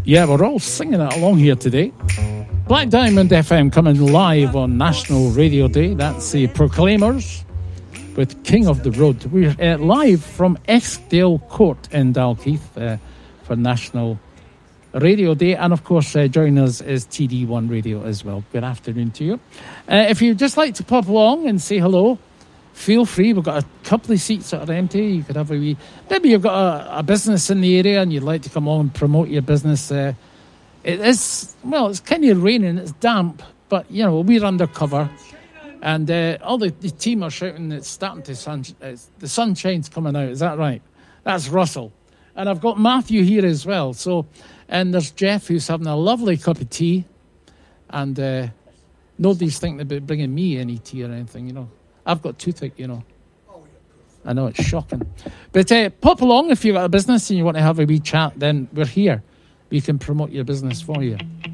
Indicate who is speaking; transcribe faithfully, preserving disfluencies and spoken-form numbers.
Speaker 1: Yeah, we're all singing it along here today. Black Diamond F M coming live on National Radio Day. That's the Proclaimers with King of the Road. We're uh, live from Eskdale Court in Dalkeith uh, for National Radio Day. And of course, uh, joining us is T D one Radio as well. Good afternoon to you. Uh, if you'd just like to pop along and say hello, feel free. We've got a couple of seats that are empty. You could have a wee... Maybe you've got a, a business in the area and you'd like to come on and promote your business. Uh, it is... Well, it's kind of raining. It's damp. But, you know, we're undercover. And uh, all the, the team are shouting it's starting to... Sun, it's, the sunshine's coming out. Is that right? That's Russell. And I've got Matthew here as well. So, and there's Jeff who's having a lovely cup of tea. And uh, nobody's thinking about bringing me any tea or anything, you know. I've got toothache, you know. I know, it's shocking. But uh, pop along if you've got a business and you want to have a wee chat, then we're here. We can promote your business for you.